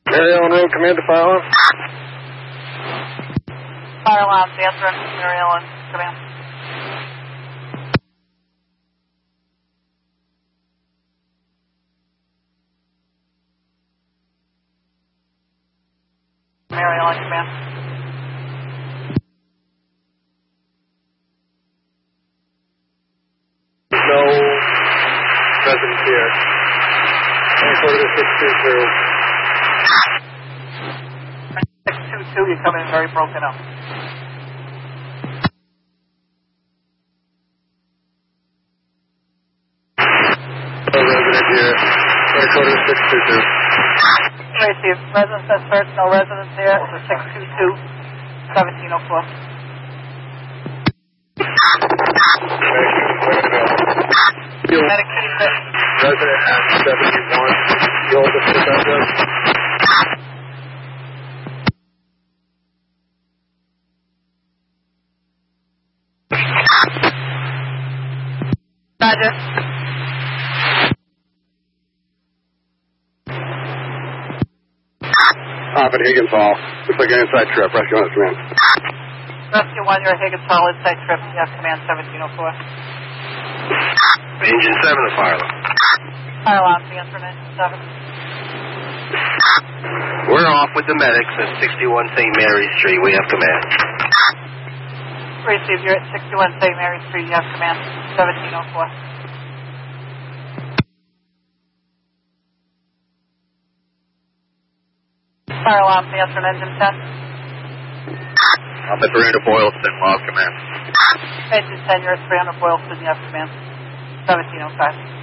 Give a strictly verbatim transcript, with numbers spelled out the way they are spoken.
Mary Ellen Road, command to fire alarm. Fire alarm, answer, Mary Ellen, command. Mary Ellen, command. No residents here. Transporter six two two. six two two, you come in very broken up. No resident here. Transporter six two two. Received. Residents at search, no residents here. six two two, seventeen oh four. Medicaid. Resident at seventy-one. The oldest address. Roger. Top at Higgins Hall. Looks like an inside trip. Rescue on its command. Rescue one, your Higgins Hall inside trip. You have command seventeen oh four. Engine seven to fire alarm. Fire alarm, answer engine seven. We're off with the medics at sixty-one Saint Mary's Street. We have command. Receive, you're at sixty-one Saint Mary Street. You have command seventeen oh four. Fire alarm, answer engine ten. I'm at three hundred Boylston. We'll have command. Engine ten, you're at three hundred Boylston. You have command seventeen oh five.